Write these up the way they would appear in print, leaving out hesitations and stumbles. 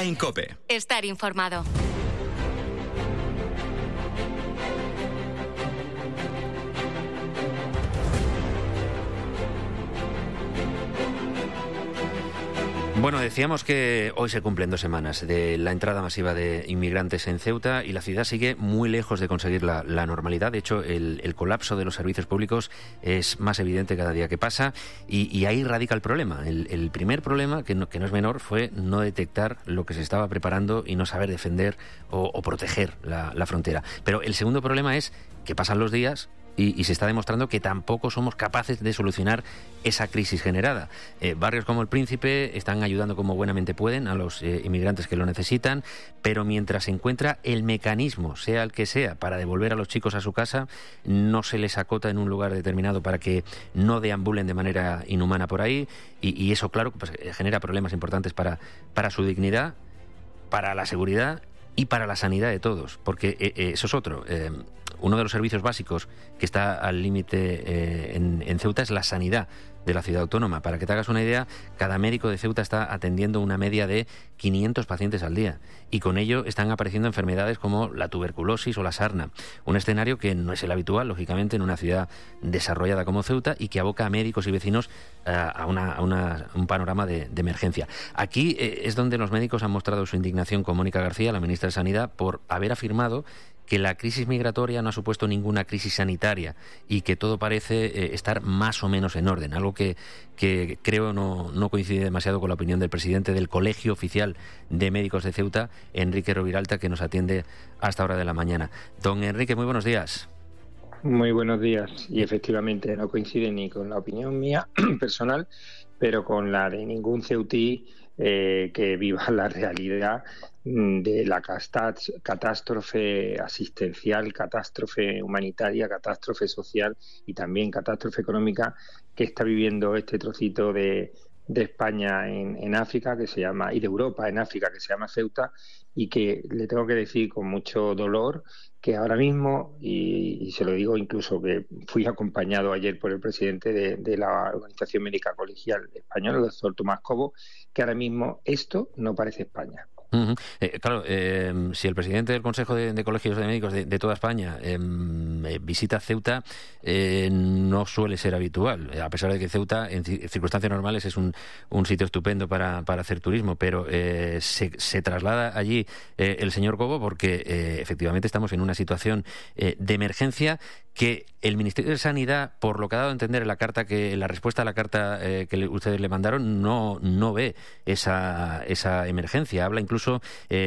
en COPE. Estar informado. Bueno, decíamos que hoy se cumplen 2 semanas de la entrada masiva de inmigrantes en Ceuta y la ciudad sigue muy lejos de conseguir la normalidad. De hecho, el colapso de los servicios públicos es más evidente cada día que pasa y ahí radica el problema. El primer problema, que no es menor, fue no detectar lo que se estaba preparando y no saber defender o proteger la frontera. Pero el segundo problema es que pasan los días y se está demostrando que tampoco somos capaces de solucionar esa crisis generada. Barrios como El Príncipe están ayudando como buenamente pueden a los inmigrantes que lo necesitan, pero mientras se encuentra el mecanismo, sea el que sea, para devolver a los chicos a su casa, no se les acota en un lugar determinado para que no deambulen de manera inhumana por ahí y eso, claro, pues, genera problemas importantes para su dignidad, para la seguridad y para la sanidad de todos, porque eso es otro. Uno de los servicios básicos que está al límite en Ceuta es la sanidad de la ciudad autónoma. Para que te hagas una idea, cada médico de Ceuta está atendiendo una media de 500 pacientes al día y con ello están apareciendo enfermedades como la tuberculosis o la sarna. Un escenario que no es el habitual, lógicamente, en una ciudad desarrollada como Ceuta y que aboca a médicos y vecinos a un panorama de emergencia. Aquí es donde los médicos han mostrado su indignación con Mónica García, la ministra de Sanidad, por haber afirmado que la crisis migratoria no ha supuesto ninguna crisis sanitaria y que todo parece estar más o menos en orden, algo que creo no coincide demasiado con la opinión del presidente del Colegio Oficial de Médicos de Ceuta, Enrique Roviralta, que nos atiende a esta hora de la mañana. Don Enrique, muy buenos días. Muy buenos días. Y efectivamente no coincide ni con la opinión mía personal, pero con la de ningún ceutí que viva la realidad de la catástrofe asistencial, catástrofe humanitaria, catástrofe social y también catástrofe económica que está viviendo este trocito de España en África, que se llama, y de Europa en África, que se llama Ceuta, y que le tengo que decir con mucho dolor que ahora mismo, y se lo digo incluso que fui acompañado ayer por el presidente de la Organización Médica Colegial Española, el doctor Tomás Cobo, que ahora mismo esto no parece España. Uh-huh. Claro, si el presidente del Consejo de Colegios de Médicos de toda España visita Ceuta, no suele ser habitual, a pesar de que Ceuta en circunstancias normales es un sitio estupendo para hacer turismo, pero se traslada allí el señor Cobo porque efectivamente estamos en una situación de emergencia que el Ministerio de Sanidad, por lo que ha dado a entender en la respuesta a la carta que ustedes le mandaron, no ve esa emergencia. Habla incluso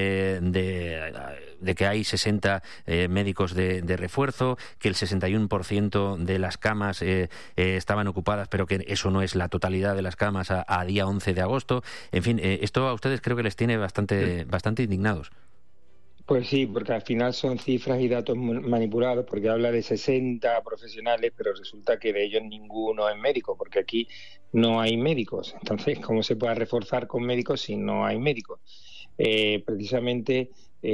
de que hay 60 médicos de refuerzo, que el 61% de las camas estaban ocupadas, pero que eso no es la totalidad de las camas a día 11 de agosto. En fin, esto a ustedes creo que les tiene bastante indignados. Pues sí, porque al final son cifras y datos manipulados, porque habla de 60 profesionales, pero resulta que de ellos ninguno es médico, porque aquí no hay médicos. Entonces, ¿cómo se puede reforzar con médicos si no hay médicos? Precisamente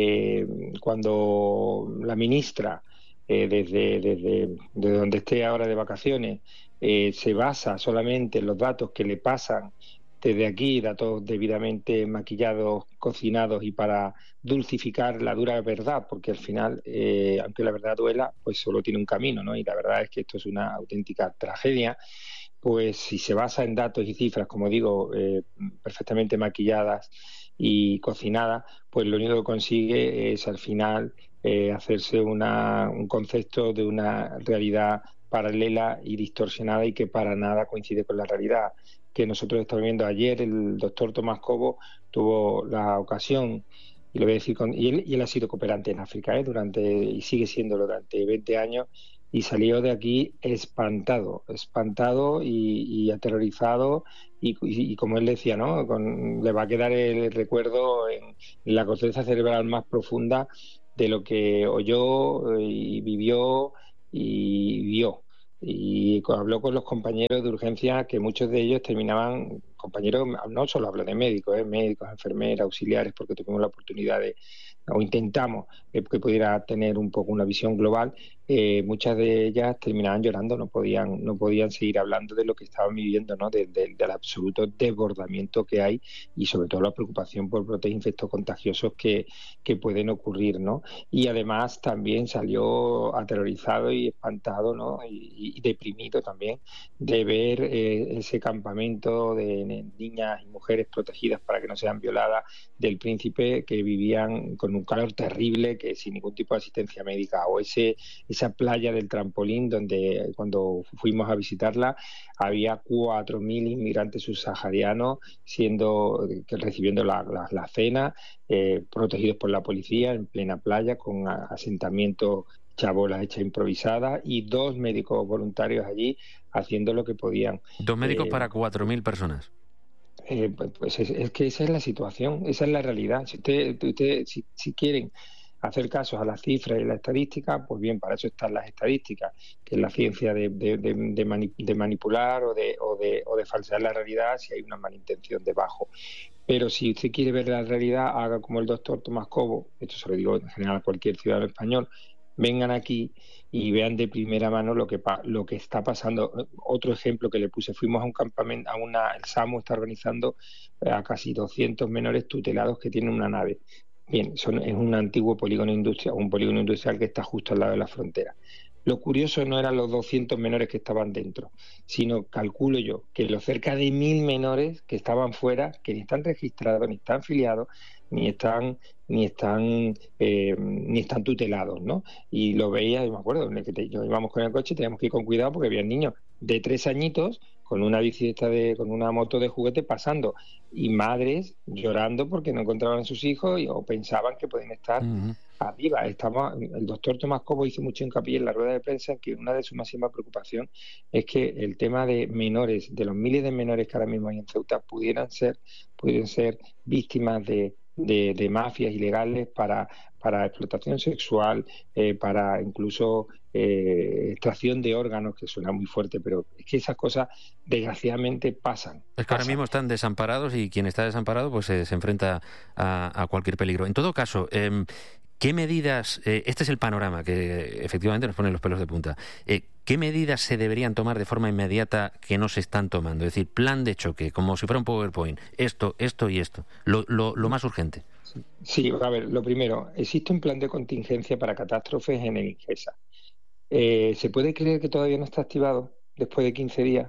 cuando la ministra, desde donde esté ahora de vacaciones, se basa solamente en los datos que le pasan desde aquí, datos debidamente maquillados, cocinados y para dulcificar la dura verdad, porque al final, aunque la verdad duela, pues solo tiene un camino, ¿no? Y la verdad es que esto es una auténtica tragedia. Pues si se basa en datos y cifras, como digo, perfectamente maquilladas y cocinadas, pues lo único que consigue es al final hacerse un concepto de una realidad paralela y distorsionada y que para nada coincide con la realidad que nosotros estamos viendo. Ayer el doctor Tomás Cobo tuvo la ocasión, y lo voy a decir, y él ha sido cooperante en África y sigue siéndolo durante 20 años, y salió de aquí espantado y aterrorizado, y como él decía, ¿no? Le va a quedar el recuerdo en la corteza cerebral más profunda de lo que oyó y vivió y vio. Y habló con los compañeros de urgencia, que muchos de ellos terminaban compañeros, no solo hablo de médicos, médicos, enfermeras, auxiliares, porque tuvimos la oportunidad o intentamos que pudiera tener un poco una visión global, muchas de ellas terminaban llorando, no podían seguir hablando de lo que estaban viviendo, ¿no? Del absoluto desbordamiento que hay y sobre todo la preocupación por brotes infectocontagiosos que pueden ocurrir, ¿no? Y además también salió aterrorizado y espantado, ¿no? Y deprimido también de ver ese campamento de niñas y mujeres protegidas para que no sean violadas del Príncipe, que vivían con un calor terrible, que sin ningún tipo de asistencia médica, o esa playa del Trampolín donde cuando fuimos a visitarla había 4.000 inmigrantes subsaharianos recibiendo la cena, protegidos por la policía en plena playa con asentamientos, chabolas hechas improvisadas, y 2 médicos voluntarios allí haciendo lo que podían. 2 médicos para 4.000 personas. Pues es que esa es la situación, esa es la realidad. Si quieren hacer caso a las cifras y la estadística, pues bien, para eso están las estadísticas, que es la ciencia de manipular o de falsear la realidad si hay una mala intención debajo. Pero si usted quiere ver la realidad, haga como el doctor Tomás Cobo, esto se lo digo en general a cualquier ciudadano español, vengan aquí y vean de primera mano lo que está pasando. Otro ejemplo que le puse, fuimos a un campamento, el SAMU está organizando a casi 200 menores tutelados que tienen una nave. Bien, es un antiguo polígono industrial, un polígono industrial que está justo al lado de la frontera. Lo curioso no eran los 200 menores que estaban dentro, sino, calculo yo, que los cerca de 1.000 menores que estaban fuera, que ni están registrados, ni están filiados, ni están tutelados, ¿no? Y lo veía, yo me acuerdo, yo íbamos con el coche y teníamos que ir con cuidado porque había niños de 3 añitos con una bicicleta con una moto de juguete pasando, y madres llorando porque no encontraban a sus hijos o pensaban que podían estar arriba. El doctor Tomás Cobo hizo mucho hincapié en la rueda de prensa que una de sus máximas preocupaciones es que el tema de menores, de los miles de menores que ahora mismo hay en Ceuta, pudieran ser víctimas de mafias ilegales para explotación sexual, para incluso extracción de órganos, que suena muy fuerte, pero es que esas cosas desgraciadamente pasan. Es que ahora mismo están desamparados y quien está desamparado pues se enfrenta a cualquier peligro. En todo caso, ¿qué medidas, este es el panorama que efectivamente nos pone los pelos de punta, qué medidas se deberían tomar de forma inmediata que no se están tomando? Es decir, plan de choque, como si fuera un PowerPoint, esto y esto, lo más urgente. Sí, a ver, lo primero, existe un plan de contingencia para catástrofes en el INGESA. ¿Se puede creer que todavía no está activado después de 15 días?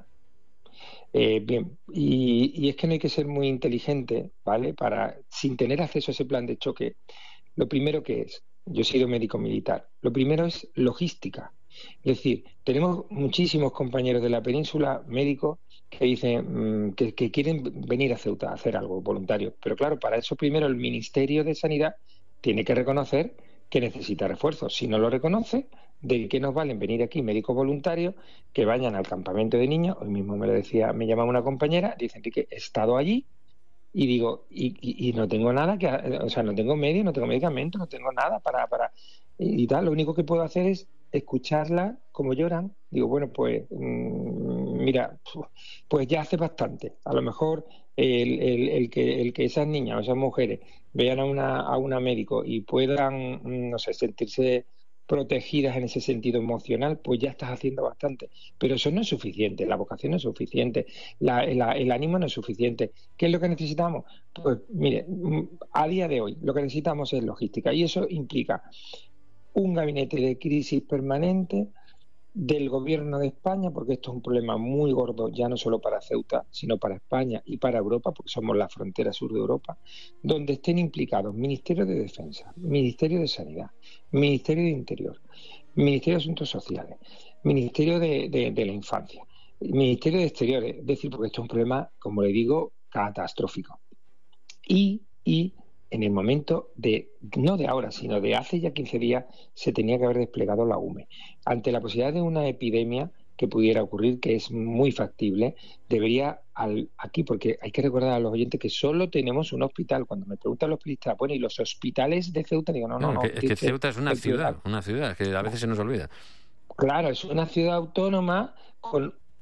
Bien, y es que no hay que ser muy inteligente, ¿vale? Sin tener acceso a ese plan de choque, lo primero yo he sido médico militar, lo primero es logística. Es decir, tenemos muchísimos compañeros de la península, médicos, que dicen que quieren venir a Ceuta a hacer algo voluntario. Pero claro, para eso primero el Ministerio de Sanidad tiene que reconocer que necesita refuerzos. Si no lo reconoce, ¿de qué nos valen venir aquí médicos voluntarios que vayan al campamento de niños? Hoy mismo me llamaba una compañera, dice: Enrique, he estado allí y digo, y no tengo nada no tengo medios, no tengo medicamentos, no tengo nada y tal. Lo único que puedo hacer es escucharla como lloran. Digo, bueno, pues mira, pues ya hace bastante. A lo mejor el que esas niñas o esas mujeres vean a una médico y puedan, no sé, sentirse protegidas en ese sentido emocional, pues ya estás haciendo bastante. Pero eso no es suficiente, la vocación no es suficiente, el ánimo no es suficiente. ¿Qué es lo que necesitamos? Pues mire, a día de hoy lo que necesitamos es logística, y eso implica un gabinete de crisis permanente del Gobierno de España, porque esto es un problema muy gordo, ya no solo para Ceuta, sino para España y para Europa, porque somos la frontera sur de Europa, donde estén implicados Ministerio de Defensa, Ministerio de Sanidad, Ministerio de Interior, Ministerio de Asuntos Sociales, Ministerio de la Infancia, Ministerio de Exteriores. Es decir, porque esto es un problema, como le digo, catastrófico. Y en el momento no de ahora, sino de hace ya 15 días, se tenía que haber desplegado la UME. Ante la posibilidad de una epidemia que pudiera ocurrir, que es muy factible, debería aquí, porque hay que recordar a los oyentes que solo tenemos un hospital. Cuando me preguntan los periodistas, bueno, ¿y los hospitales de Ceuta? Digo, no. Es que Ceuta es una ciudad que a veces se nos olvida. Claro, es una ciudad autónoma con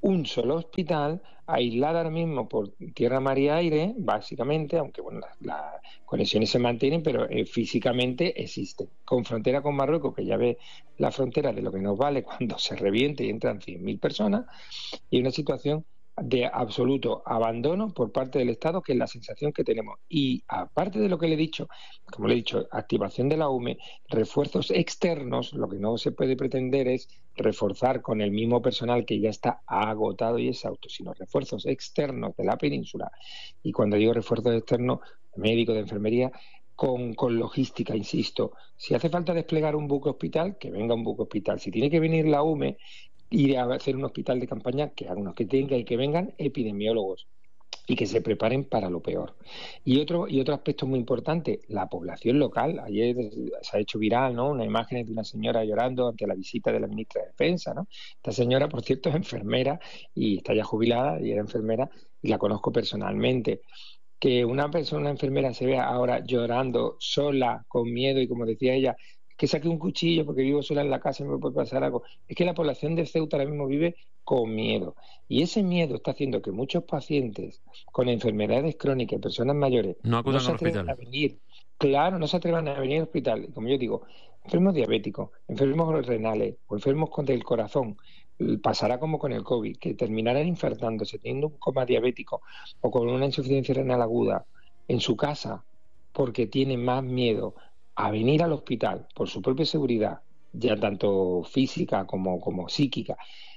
un solo hospital, aislado ahora mismo por tierra, mar y aire, básicamente, aunque bueno, las conexiones se mantienen, pero físicamente existen. Con frontera con Marruecos, que ya ve la frontera de lo que nos vale cuando se reviente y entran 100.000 personas, y una situación de absoluto abandono por parte del Estado, que es la sensación que tenemos. Y aparte de lo que le he dicho, como le he dicho, activación de la UME, refuerzos externos, lo que no se puede pretender es reforzar con el mismo personal que ya está agotado y exhausto, sino refuerzos externos de la península. Y cuando digo refuerzos externos, médicos, de enfermería, con logística, insisto. Si hace falta desplegar un buque hospital, que venga un buque hospital. Si tiene que venir la UME, ir a hacer un hospital de campaña, que hagan unos que tengan y que vengan epidemiólogos y que se preparen para lo peor. Y otro aspecto muy importante, la población local. Ayer se ha hecho viral, ¿no?, una imagen de una señora llorando ante la visita de la ministra de Defensa, ¿no? Esta señora, por cierto, es enfermera y está ya jubilada y era enfermera y la conozco personalmente. Que una persona, una enfermera, se vea ahora llorando, sola, con miedo y, como decía ella, que saque un cuchillo porque vivo sola en la casa y me puede pasar algo. Es que la población de Ceuta ahora mismo vive con miedo. Y ese miedo está haciendo que muchos pacientes con enfermedades crónicas y personas mayores no no acudan se al atrevan hospital. a venir. Claro, no se atrevan a venir al hospital. Como yo digo, enfermos diabéticos, enfermos renales o enfermos del corazón, pasará como con el COVID, que terminarán infartándose, teniendo un coma diabético o con una insuficiencia renal aguda en su casa, porque tienen más miedo a venir al hospital por su propia seguridad, ya tanto física como psíquica,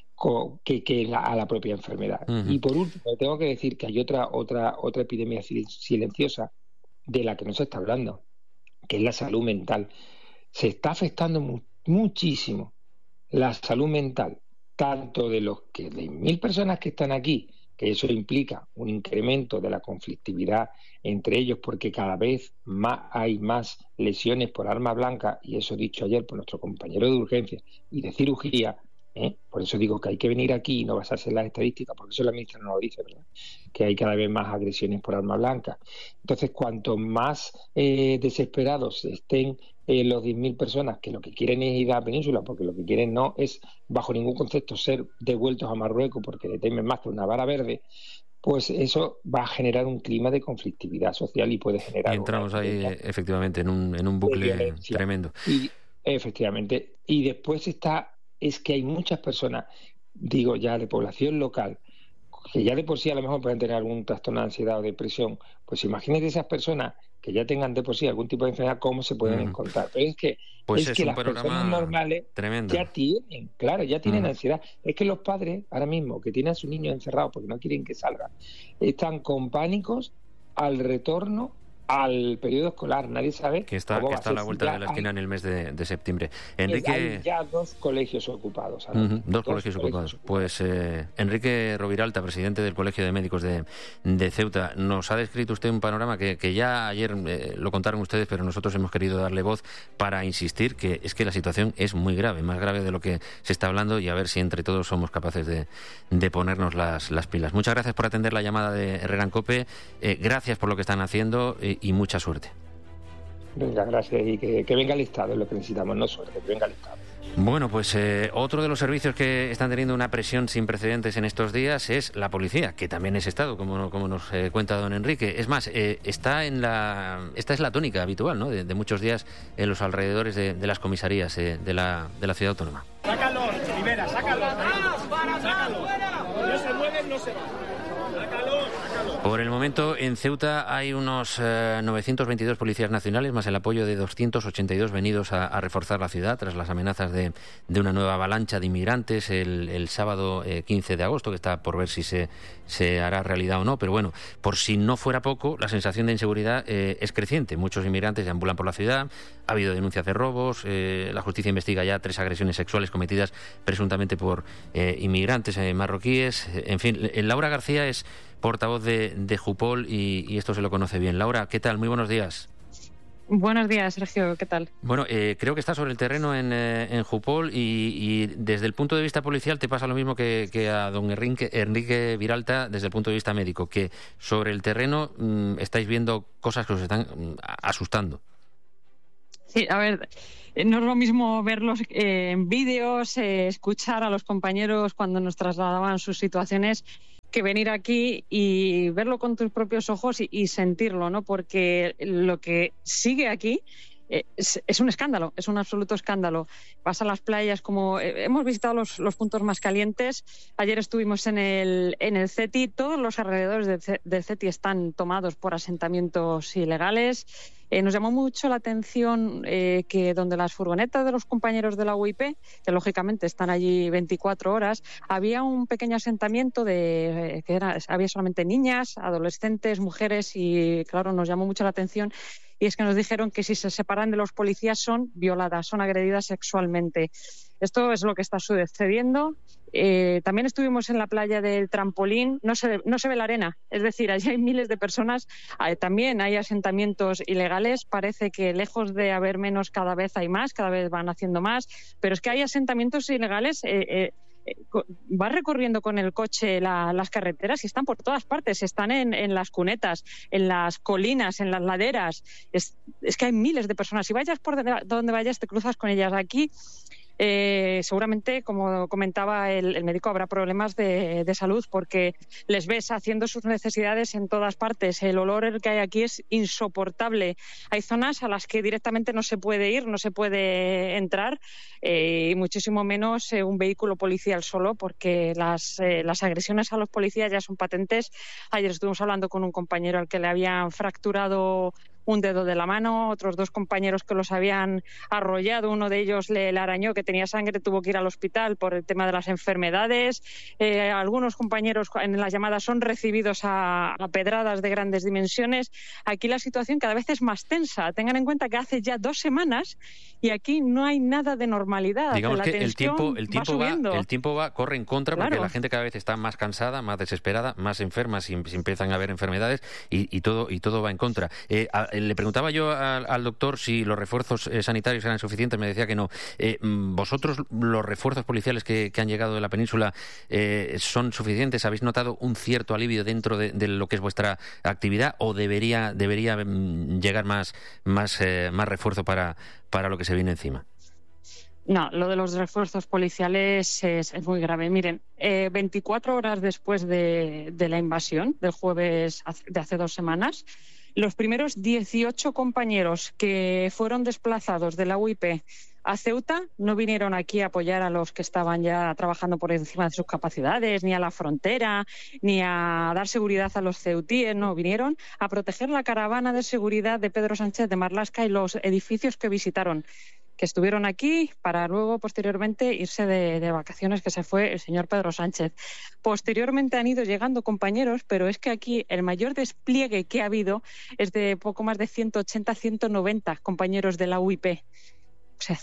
que a la propia enfermedad. Ujú. Y por último, tengo que decir que hay otra epidemia silenciosa de la que no se está hablando, que es la salud mental. Se está afectando muchísimo la salud mental, tanto de los que de 1.000 personas que están aquí, que eso implica un incremento de la conflictividad entre ellos, porque cada vez hay más lesiones por arma blanca, y eso dicho ayer por nuestro compañero de urgencia y de cirugía. Por eso digo que hay que venir aquí y no basarse en las estadísticas, porque eso la ministra no lo dice, ¿verdad?, que hay cada vez más agresiones por arma blanca. Entonces, cuanto más desesperados estén los 10.000 personas que lo que quieren es ir a la península, porque lo que quieren no es, bajo ningún concepto, ser devueltos a Marruecos porque le temen más que una vara verde, pues eso va a generar un clima de conflictividad social y puede Y generar una entramos ahí epidemia efectivamente en un de bucle violencia. tremendo. Y efectivamente, y después es que hay muchas personas, digo ya de población local, que ya de por sí a lo mejor pueden tener algún trastorno de ansiedad o depresión. Pues imagínate esas personas que ya tengan de por sí algún tipo de enfermedad, cómo se pueden Ujú. encontrar. Pero Pues es es que un las personas panorama normales tremendo. ya tienen, claro, ya tienen Ujú. ansiedad. Es que los padres ahora mismo que tienen a sus niños encerrados porque no quieren que salgan, están con pánicos al retorno al periodo escolar. Nadie sabe Que está, cómo que va a está a ser, la si vuelta de ya la esquina en el mes de septiembre. hay Enrique, ya 2 colegios ocupados ahora ujú, mismo. dos Dos colegios colegios ocupados. ocupados. Pues Enrique Roviralta, presidente del Colegio de Médicos de Ceuta, nos ha descrito usted un panorama que ya ayer lo contaron ustedes, pero nosotros hemos querido darle voz para insistir que es que la situación es muy grave, más grave de lo que se está hablando, y a ver si entre todos somos capaces de ponernos las pilas. Muchas gracias por atender la llamada de Herrera en COPE, gracias por lo que están haciendo y mucha suerte. Venga, gracias. Y que venga el Estado, es lo que necesitamos, no suerte, que venga el Estado. Bueno, pues otro de los servicios que están teniendo una presión sin precedentes en estos días es la policía, que también es Estado, como nos cuenta don Enrique. Es más, esta es la tónica habitual, ¿no?, de muchos días en los alrededores de las comisarías de la ciudad autónoma. Sácalo, Rivera, sácalo. Sácalo. No se mueven, no se van. Sácalo. Por el momento, en Ceuta hay unos 922 policías nacionales, más el apoyo de 282 venidos a reforzar la ciudad tras las amenazas de una nueva avalancha de inmigrantes el sábado 15 de agosto, que está por ver si se hará realidad o no. Pero bueno, por si no fuera poco, la sensación de inseguridad es creciente. Muchos inmigrantes deambulan por la ciudad, ha habido denuncias de robos, la justicia investiga ya 3 agresiones sexuales cometidas presuntamente por inmigrantes marroquíes. En fin, Laura García es portavoz de Jupol y esto se lo conoce bien. Laura, ¿qué tal? Muy buenos días. Buenos días, Sergio, ¿qué tal? Bueno, creo que está sobre el terreno en Jupol y desde el punto de vista policial te pasa lo mismo que a don Enrique Viralta desde el punto de vista médico, que sobre el terreno estáis viendo cosas que os están asustando. Sí, a ver, no es lo mismo verlos en vídeos, escuchar a los compañeros cuando nos trasladaban sus situaciones, que venir aquí y verlo con tus propios ojos y sentirlo, ¿no? Porque lo que sigue aquí es un escándalo, es un absoluto escándalo. Vas a las playas, como hemos visitado los puntos más calientes. Ayer estuvimos en el CETI. Todos los alrededores del CETI están tomados por asentamientos ilegales. Nos llamó mucho la atención que donde las furgonetas de los compañeros de la UIP, que lógicamente están allí 24 horas, había un pequeño asentamiento había solamente niñas, adolescentes, mujeres, y claro, nos llamó mucho la atención. Y es que nos dijeron que si se separan de los policías son violadas, son agredidas sexualmente. Esto es lo que está sucediendo. También estuvimos en la playa del Trampolín. No se ve la arena, es decir, allí hay miles de personas. También hay asentamientos ilegales. Parece que lejos de haber menos, cada vez hay más, cada vez van haciendo más. Pero es que hay asentamientos ilegales. Vas recorriendo con el coche las carreteras y están por todas partes, están en las cunetas, en las colinas, en las laderas. Es que hay miles de personas. Si vayas por donde vayas, te cruzas con ellas. Aquí seguramente, como comentaba el médico, habrá problemas de salud, porque les ves haciendo sus necesidades en todas partes. El olor que hay aquí es insoportable. Hay zonas a las que directamente no se puede ir, no se puede entrar, y muchísimo menos un vehículo policial solo, porque las agresiones a los policías ya son patentes. Ayer estuvimos hablando con un compañero al que le habían fracturado un dedo de la mano, otros 2 compañeros que los habían arrollado, uno de ellos le arañó, que tenía sangre, tuvo que ir al hospital por el tema de las enfermedades. Algunos compañeros en las llamadas son recibidos a pedradas de grandes dimensiones. Aquí la situación cada vez es más tensa. Tengan en cuenta que hace ya 2 semanas y aquí no hay nada de normalidad. Digamos que el tiempo corre en contra, claro, porque la gente cada vez está más cansada, más desesperada, más enferma, si empiezan a haber enfermedades, y todo va en contra. Le preguntaba yo al doctor si los refuerzos sanitarios eran suficientes, me decía que no. ¿Vosotros, los refuerzos policiales que han llegado de la península, son suficientes? ¿Habéis notado un cierto alivio dentro de lo que es vuestra actividad, o debería llegar más refuerzo para lo que se viene encima? No, lo de los refuerzos policiales es muy grave. Miren, 24 horas después de la invasión del jueves de hace 2 semanas, los primeros 18 compañeros que fueron desplazados de la UIP a Ceuta no vinieron aquí a apoyar a los que estaban ya trabajando por encima de sus capacidades, ni a la frontera, ni a dar seguridad a los ceutíes. No, vinieron a proteger la caravana de seguridad de Pedro Sánchez de Marlaska y los edificios que visitaron, que estuvieron aquí para luego, posteriormente, irse de vacaciones, que se fue el señor Pedro Sánchez. Posteriormente han ido llegando compañeros, pero es que aquí el mayor despliegue que ha habido es de poco más de 180, 190 compañeros de la UIP. O sea,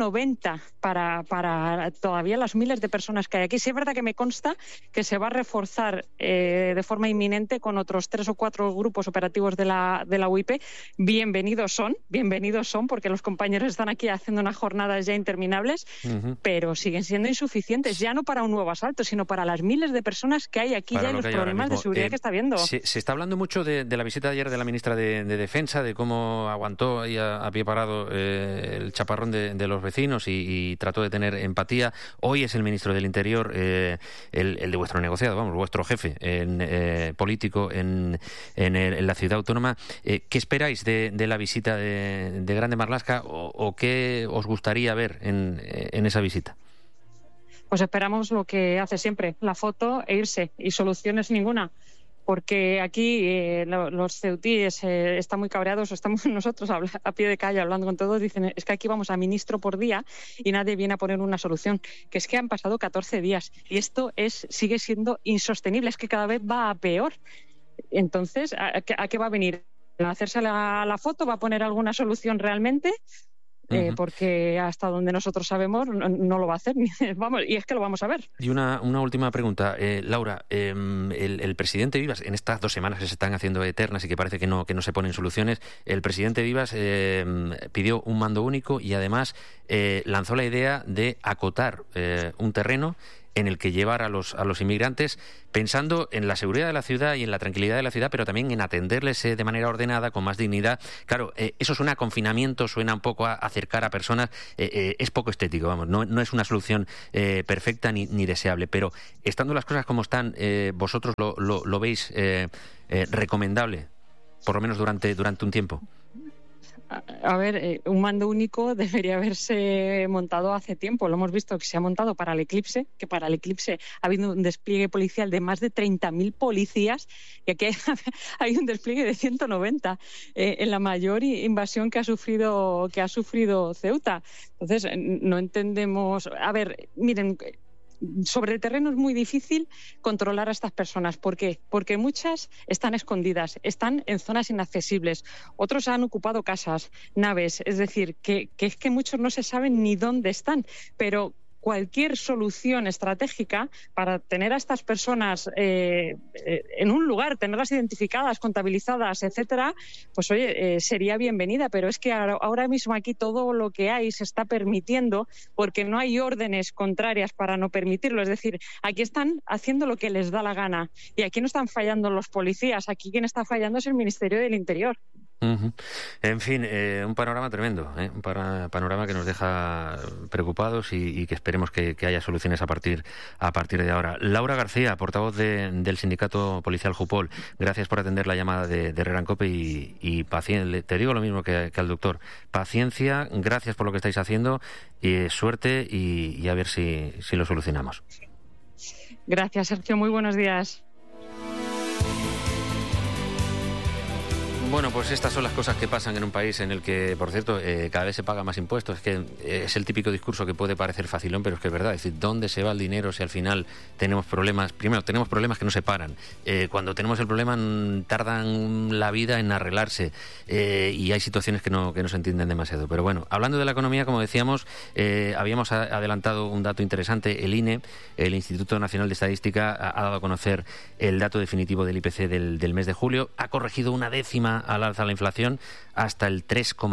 190 para todavía las miles de personas que hay aquí. Sí es verdad que me consta que se va a reforzar de forma inminente con otros 3 o 4 grupos operativos de la UIP. Bienvenidos son, porque los compañeros están aquí haciendo unas jornadas ya interminables, pero siguen siendo insuficientes, ya no para un nuevo asalto, sino para las miles de personas que hay aquí ya y los problemas de seguridad que está habiendo. Se está hablando mucho de la visita de ayer de la ministra de Defensa, de cómo aguantó ahí a pie parado el chaparrón de los vecinos y trató de tener empatía. Hoy es el ministro del Interior, el de vuestro negociado, vuestro jefe político en la ciudad autónoma. ¿Qué esperáis de la visita de Grande Marlaska, o qué os gustaría ver en esa visita? Pues esperamos lo que hace siempre, la foto e irse, y soluciones ninguna. Porque aquí los ceutíes están muy cabreados, estamos nosotros a pie de calle hablando con todos, dicen, es que aquí vamos a ministro por día y nadie viene a poner una solución, que es que han pasado 14 días y esto sigue siendo insostenible, es que cada vez va a peor. Entonces, ¿a qué va a venir? ¿A hacerse la foto? ¿Va a poner alguna solución realmente? Porque hasta donde nosotros sabemos no lo va a hacer. Vamos, y es que lo vamos a ver. Y una última pregunta, Laura. El presidente Vivas, en estas 2 semanas que se están haciendo eternas y que parece que no se ponen soluciones, el presidente Vivas pidió un mando único y además lanzó la idea de acotar un terreno en el que llevar a los inmigrantes, pensando en la seguridad de la ciudad y en la tranquilidad de la ciudad, pero también en atenderles de manera ordenada, con más dignidad. Claro, eso suena a confinamiento, suena un poco a acercar a personas, es poco estético, vamos, no es una solución perfecta ni deseable, pero estando las cosas como están, ¿vosotros lo veis recomendable, por lo menos durante un tiempo? A ver, un mando único debería haberse montado hace tiempo. Lo hemos visto que se ha montado para el eclipse, que para el eclipse ha habido un despliegue policial de más de 30.000 policías y aquí hay un despliegue de 190 en la mayor invasión que ha sufrido Ceuta. Entonces, no entendemos... A ver, miren... Sobre el terreno es muy difícil controlar a estas personas. ¿Por qué? Porque muchas están escondidas, están en zonas inaccesibles. Otros han ocupado casas, naves. Es decir, que es que muchos no se saben ni dónde están. Pero cualquier solución estratégica para tener a estas personas en un lugar, tenerlas identificadas, contabilizadas, etcétera, pues oye, sería bienvenida. Pero es que ahora mismo aquí todo lo que hay se está permitiendo porque no hay órdenes contrarias para no permitirlo. Es decir, aquí están haciendo lo que les da la gana y aquí no están fallando los policías, aquí quien está fallando es el Ministerio del Interior. Uh-huh. En fin, un panorama tremendo, un panorama que nos deja preocupados y que esperemos que haya soluciones a partir de ahora. Laura García, portavoz del sindicato policial Jupol, gracias por atender la llamada de Herrera en COPE y paciencia. Te digo lo mismo que al doctor, paciencia, gracias por lo que estáis haciendo, y suerte y a ver si lo solucionamos. Gracias, Sergio, muy buenos días. Bueno, pues estas son las cosas que pasan en un país en el que, por cierto, cada vez se paga más impuestos. Es que es el típico discurso que puede parecer facilón, pero es que es verdad. Es decir, ¿dónde se va el dinero si al final tenemos problemas? Primero, tenemos problemas que no se paran. Cuando tenemos el problema tardan la vida en arreglarse y hay situaciones que no se entienden demasiado. Pero bueno, hablando de la economía, como decíamos, habíamos adelantado un dato interesante. El INE, el Instituto Nacional de Estadística, ha dado a conocer el dato definitivo del IPC del mes de julio. Ha corregido una décima al alza la inflación hasta el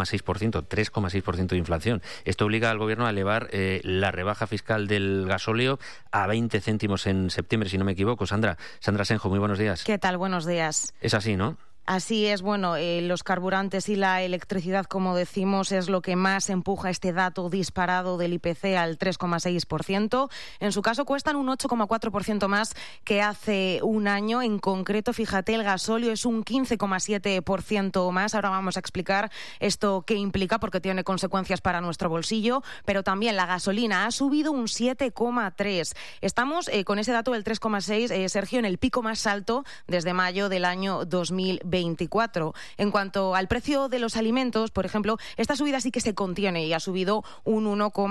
3,6% de inflación. Esto obliga al Gobierno a elevar la rebaja fiscal del gasóleo a 20 céntimos en septiembre, si no me equivoco. Sandra Senjo, muy buenos días. ¿Qué tal? Buenos días. Es así, ¿no? Así es, bueno, los carburantes y la electricidad, como decimos, es lo que más empuja este dato disparado del IPC al 3,6%. En su caso, cuestan un 8,4% más que hace un año. En concreto, fíjate, el gasóleo es un 15,7% más. Ahora vamos a explicar esto qué implica, porque tiene consecuencias para nuestro bolsillo. Pero también la gasolina ha subido un 7,3%. Estamos con ese dato del 3,6%, Sergio, en el pico más alto desde mayo del año 2020. En cuanto al precio de los alimentos, por ejemplo, esta subida sí que se contiene y ha subido un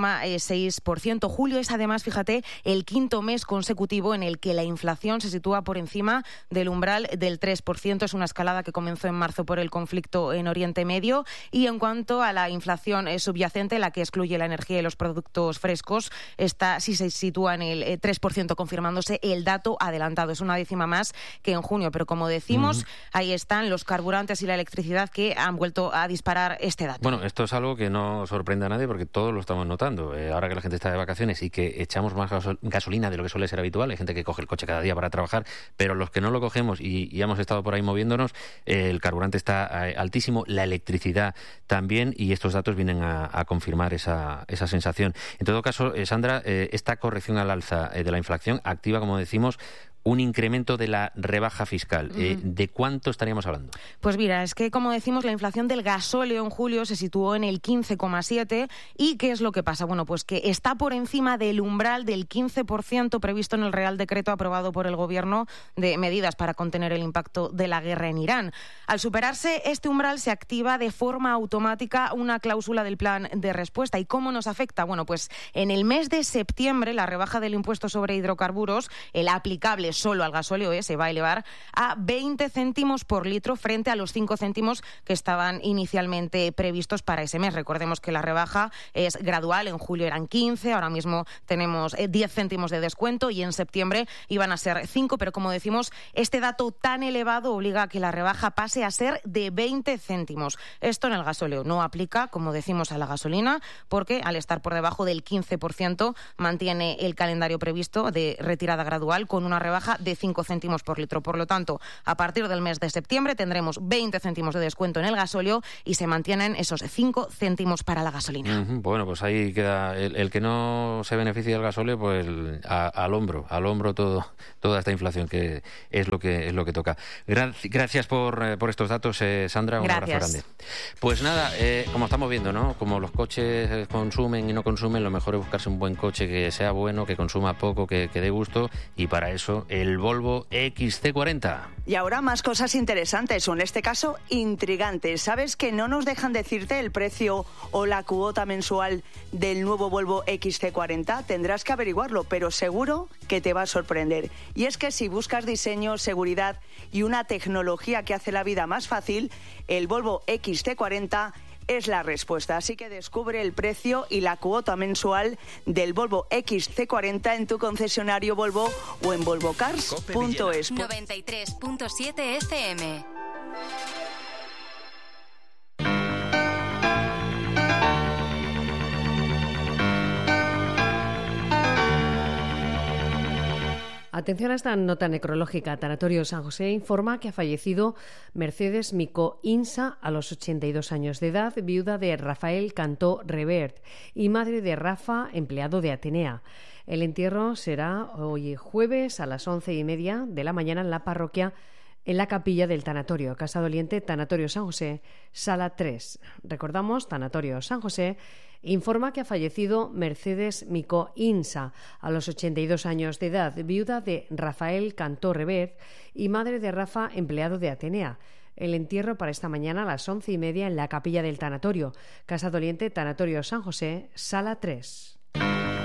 1,6%. Julio es además, fíjate, el quinto mes consecutivo en el que la inflación se sitúa por encima del umbral del 3%. Es una escalada que comenzó en marzo por el conflicto en Oriente Medio. Y en cuanto a la inflación subyacente, la que excluye la energía y los productos frescos, esta sí se sitúa en el 3%, confirmándose el dato adelantado. Es una décima más que en junio, pero como decimos, ahí está los carburantes y la electricidad que han vuelto a disparar este dato. Bueno, esto es algo que no sorprende a nadie porque todos lo estamos notando. Ahora que la gente está de vacaciones y que echamos más gasolina de lo que suele ser habitual, hay gente que coge el coche cada día para trabajar, pero los que no lo cogemos y hemos estado por ahí moviéndonos, el carburante está altísimo, la electricidad también, y estos datos vienen a confirmar esa sensación. En todo caso, Sandra, esta corrección al alza de la inflación activa, como decimos, un incremento de la rebaja fiscal. ¿De cuánto estaríamos hablando? Pues mira, es que, como decimos, la inflación del gasóleo en julio se situó en el 15,7%. ¿Y qué es lo que pasa? Bueno, pues que está por encima del umbral del 15% previsto en el Real Decreto aprobado por el Gobierno de medidas para contener el impacto de la guerra en Irán. Al superarse este umbral, se activa de forma automática una cláusula del plan de respuesta. ¿Y cómo nos afecta? Bueno, pues en el mes de septiembre, la rebaja del impuesto sobre hidrocarburos, el aplicable solo al gasóleo se va a elevar a 20 céntimos por litro frente a los 5 céntimos que estaban inicialmente previstos para ese mes. Recordemos que la rebaja es gradual, en julio eran 15, ahora mismo tenemos 10 céntimos de descuento y en septiembre iban a ser 5, pero como decimos, este dato tan elevado obliga a que la rebaja pase a ser de 20 céntimos. Esto en el gasóleo no aplica, como decimos, a la gasolina, porque al estar por debajo del 15% mantiene el calendario previsto de retirada gradual con una rebaja de 5 céntimos por litro. Por lo tanto, a partir del mes de septiembre tendremos 20 céntimos de descuento en el gasóleo y se mantienen esos 5 céntimos para la gasolina. Bueno, pues ahí queda el que no se beneficia del gasóleo, pues al hombro toda esta inflación, que es lo que toca. Gracias por estos datos, Sandra. Un abrazo grande. Pues nada, como estamos viendo, ¿no? Como los coches consumen y no consumen, lo mejor es buscarse un buen coche que sea bueno, que consuma poco, que dé gusto, y para eso el Volvo XC40. Y ahora más cosas interesantes, o en este caso intrigantes. ¿Sabes que no nos dejan decirte el precio o la cuota mensual del nuevo Volvo XC40? Tendrás que averiguarlo, pero seguro que te va a sorprender. Y es que si buscas diseño, seguridad y una tecnología que hace la vida más fácil, el Volvo XC40 es la respuesta. Así que descubre el precio y la cuota mensual del Volvo XC40 en tu concesionario Volvo o en volvocars.es. 93.7 FM. Atención a esta nota necrológica. Tanatorio San José informa que ha fallecido Mercedes Micó Insa a los 82 años de edad, viuda de Rafael Cantó Revert y madre de Rafa, empleado de Atenea. El entierro será hoy jueves a las 11:30 de la mañana en la parroquia, en la capilla del tanatorio, Casa Doliente, Tanatorio San José, Sala 3. Recordamos, Tanatorio San José informa que ha fallecido Mercedes Micó Insa a los 82 años de edad, viuda de Rafael Cantó Revert y madre de Rafa, empleado de Atenea. El entierro para esta mañana a las 11:30 en la capilla del tanatorio, Casa Doliente, Tanatorio San José, Sala 3.